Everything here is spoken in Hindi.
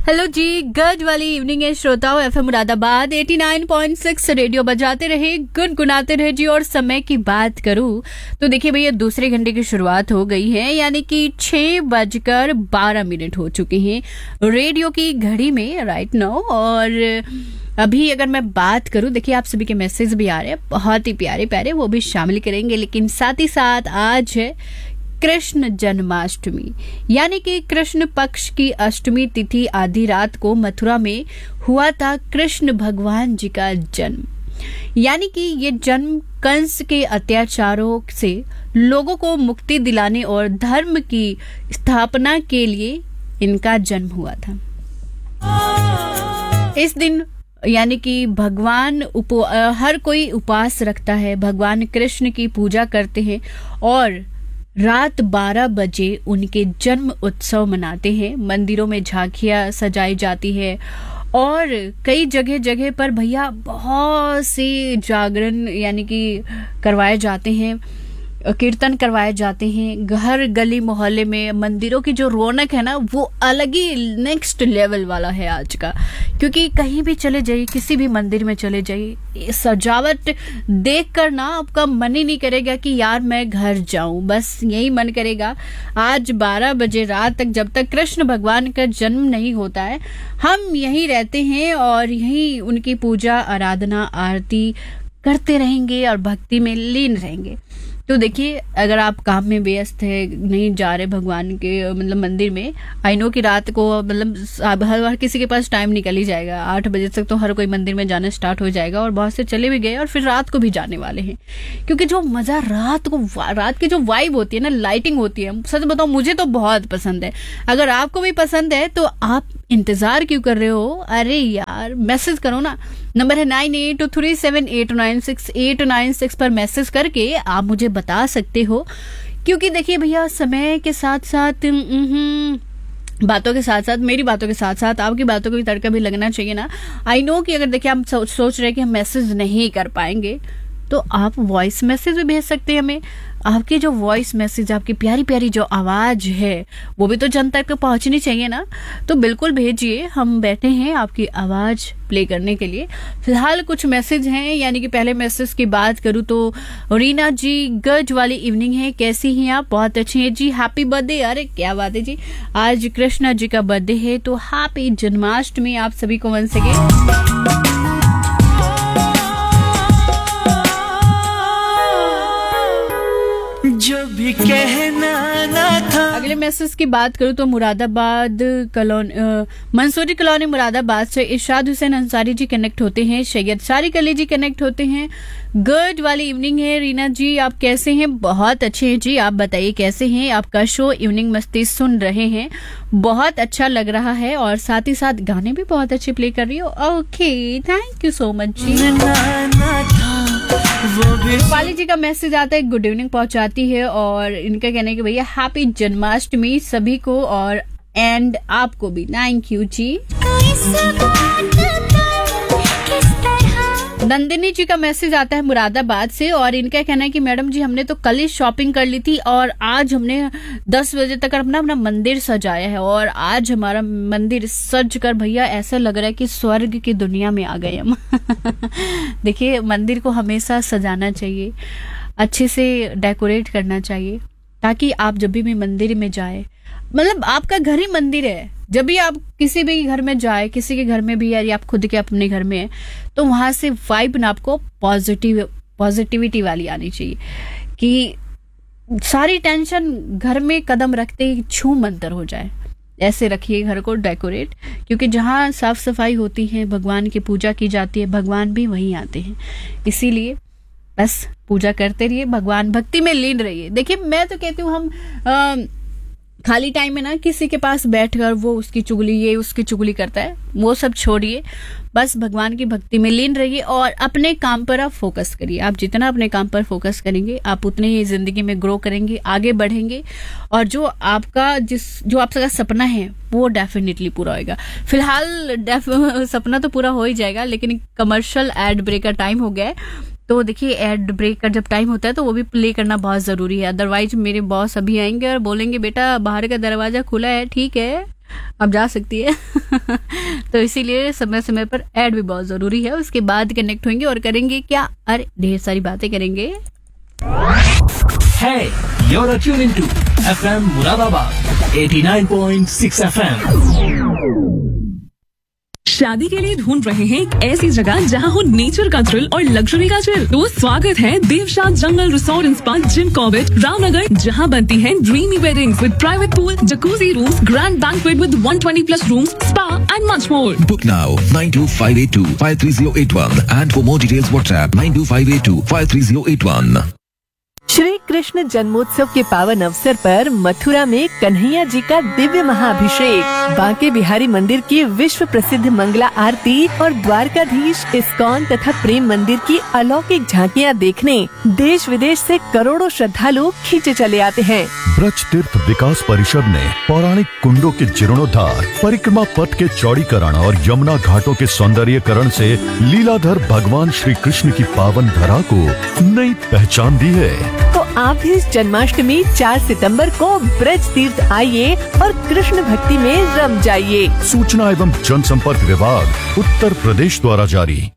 हेलो जी, गज वाली इवनिंग है श्रोताओं। एफएम मुरादाबाद 89.6 रेडियो बजाते रहे, गुनगुनाते रहे जी। और समय की बात करूं तो देखिए भैया, दूसरे घंटे की शुरुआत हो गई है, यानी कि 6:12 हो चुके हैं रेडियो की घड़ी में राइट नाउ। और अभी अगर मैं बात करूं, देखिए आप सभी के मैसेज भी आ रहे हैं, बहुत ही प्यारे प्यारे, वो भी शामिल करेंगे। लेकिन साथ ही साथ आज है कृष्ण जन्माष्टमी, यानी कि कृष्ण पक्ष की अष्टमी तिथि आधी रात को मथुरा में हुआ था कृष्ण भगवान जी का जन्म। यानी कि ये जन्म कंस के अत्याचारों से लोगों को मुक्ति दिलाने और धर्म की स्थापना के लिए इनका जन्म हुआ था। इस दिन यानी कि भगवान हर कोई उपवास रखता है, भगवान कृष्ण की पूजा करते हैं और रात 12 बजे उनके जन्म उत्सव मनाते हैं। मंदिरों में झांकियां सजाई जाती है और कई जगह जगह पर भैया बहुत से जागरण यानी कि करवाए जाते हैं, कीर्तन करवाए जाते हैं। घर गली मोहल्ले में मंदिरों की जो रौनक है ना, वो अलग ही नेक्स्ट लेवल वाला है आज का। क्योंकि कहीं भी चले जाइए, किसी भी मंदिर में चले जाइए, सजावट देखकर ना आपका मन ही नहीं करेगा कि यार मैं घर जाऊं, बस यही मन करेगा। आज 12 बजे रात तक, जब तक कृष्ण भगवान का जन्म नहीं होता है, हम यहीं रहते हैं और यहीं उनकी पूजा आराधना आरती करते रहेंगे और भक्ति में लीन रहेंगे। तो देखिए, अगर आप काम में व्यस्त है, नहीं जा रहे भगवान के मतलब मंदिर में, आई नो कि रात को मतलब हर किसी के पास टाइम निकल ही जाएगा। 8 बजे तक तो हर कोई मंदिर में जाना स्टार्ट हो जाएगा और बहुत से चले भी गए और फिर रात को भी जाने वाले हैं। क्योंकि जो मजा रात की जो वाइब होती है ना, लाइटिंग होती है, सच बताओ मुझे तो बहुत पसंद है। अगर आपको भी पसंद है तो आप इंतजार क्यों कर रहे हो? अरे यार मैसेज करो ना, नंबर है 98237896 पर मैसेज करके आप मुझे बता सकते हो। क्योंकि देखिए भैया, समय के साथ साथ बातों के साथ साथ, मेरी बातों के साथ साथ आपकी बातों को भी तड़का भी लगना चाहिए ना। आई नो कि अगर देखिए हम सोच रहे हैं कि हम मैसेज नहीं कर पाएंगे, तो आप वॉइस मैसेज भी भेज सकते हैं हमें। आपकी जो वॉइस मैसेज, आपकी प्यारी प्यारी जो आवाज है, वो भी तो जनता तक पहुंचनी चाहिए ना। तो बिल्कुल भेजिए, हम बैठे हैं आपकी आवाज प्ले करने के लिए। फिलहाल कुछ मैसेज हैं, यानी कि पहले मैसेज की बात करूं तो रीना जी, गज वाली इवनिंग है, कैसी हैं आप? बहुत अच्छी हैं जी, हैप्पी बर्थडे। अरे क्या बात है जी, आज कृष्णा जी का बर्थडे है, तो हैप्पी जन्माष्टमी आप सभी को वंस अगेन। जो भी कहना ना था। अगले मैसेज की बात करूं तो मुरादाबाद मंसूरी कॉलोनी मुरादाबाद से इरशाद हुसैन अंसारी जी कनेक्ट होते हैं, सैयद सारिक अली जी कनेक्ट होते हैं। गुड वाली इवनिंग है रीना जी, आप कैसे हैं? बहुत अच्छे हैं जी, आप बताइए कैसे हैं? आपका शो इवनिंग मस्ती सुन रहे हैं, बहुत अच्छा लग रहा है और साथ ही साथ गाने भी बहुत अच्छे प्ले कर रही हो। Okay, thank you so much जी। रूपाली जी का मैसेज आता है, गुड इवनिंग पहुंचाती है और इनका कहना है कि भैया हैप्पी जन्माष्टमी सभी को और एंड आपको भी। थैंक यू जी। नंदिनी जी का मैसेज आता है मुरादाबाद से और इनका कहना है कि मैडम जी, हमने तो कल ही शॉपिंग कर ली थी और आज हमने 10 बजे तक अपना मंदिर सजाया है और आज हमारा मंदिर सज कर भैया ऐसा लग रहा है कि स्वर्ग की दुनिया में आ गए हम। देखिए, मंदिर को हमेशा सजाना चाहिए, अच्छे से डेकोरेट करना चाहिए, ताकि आप जब भी मंदिर में जाए, मतलब आपका घर ही मंदिर है। जब भी आप किसी भी घर में जाए, किसी के घर में भी, या आप खुद के अपने घर में है, तो वहां से वाइब ना आपको पॉजिटिविटी वाली आनी चाहिए कि सारी टेंशन घर में कदम रखते ही छू मंतर हो जाए। ऐसे रखिए घर को डेकोरेट, क्योंकि जहाँ साफ सफाई होती है, भगवान की पूजा की जाती है, भगवान भी वहीं आते हैं। इसीलिए बस पूजा करते रहिए, भगवान भक्ति में लीन रहिए। देखिए, मैं तो कहती हूँ हम खाली टाइम में ना किसी के पास बैठकर वो उसकी चुगली, ये उसकी चुगली करता है, वो सब छोड़िए, बस भगवान की भक्ति में लीन रहिए और अपने काम पर आप फोकस करिए। आप जितना अपने काम पर फोकस करेंगे, आप उतने ही जिंदगी में ग्रो करेंगे, आगे बढ़ेंगे और जो आपका सपना है वो डेफिनेटली पूरा होगा। फिलहाल सपना तो पूरा हो ही जाएगा, लेकिन कमर्शियल एड ब्रेक का टाइम हो गया है, तो देखिए एड ब्रेक का जब टाइम होता है तो वो भी प्ले करना बहुत जरूरी है। अदरवाइज मेरे बॉस अभी आएंगे और बोलेंगे बेटा बाहर का दरवाजा खुला है, ठीक है अब जा सकती है। तो इसीलिए समय समय पर ऐड भी बहुत जरूरी है। उसके बाद कनेक्ट होंगे और करेंगे क्या, अरे ढेर सारी बातें करेंगे। Hey, you're tuned into FM Muradabad 89.6 FM। शादी के लिए ढूंढ रहे हैं एक ऐसी जगह जहां हो नेचर का थ्रिल और लग्जरी का चिल, तो स्वागत है देवशाद जंगल resort and spa Jim Corbett Ramnagar, जहां बनती हैं dreamy weddings with private pool, jacuzzi rooms, grand banquet with 120+ rooms, spa and much more. Book now 92582 53081 and for more details WhatsApp 92582 53081। Shri Krishna जन्मोत्सव के पावन अवसर पर मथुरा में कन्हैया जी का दिव्य महाअभिषेक, बांके बिहारी मंदिर की विश्व प्रसिद्ध मंगला आरती और द्वारकाधीश, इस्कॉन तथा प्रेम मंदिर की अलौकिक झांकियां देखने देश विदेश से करोड़ों श्रद्धालु खींचे चले आते हैं। ब्रज तीर्थ विकास परिषद ने पौराणिक कुंडों के जीर्णोद्धार, परिक्रमा पथ के चौड़ीकरण और यमुना घाटों के सौंदर्यीकरण से लीलाधर भगवान श्री कृष्ण की पावन धरा को नई पहचान दी है। तो आप भी इस जन्माष्टमी 4 सितंबर को ब्रज तीर्थ आइए और कृष्ण भक्ति में रम जाइए। सूचना एवं जनसंपर्क विभाग उत्तर प्रदेश द्वारा जारी।